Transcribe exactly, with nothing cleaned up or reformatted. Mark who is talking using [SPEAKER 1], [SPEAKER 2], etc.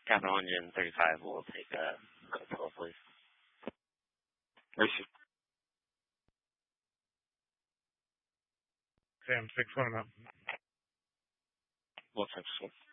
[SPEAKER 1] Captain one Engine thirty-five will take a GoPro, please.
[SPEAKER 2] Mercy.
[SPEAKER 3] Sam, six one up.
[SPEAKER 1] We'll check.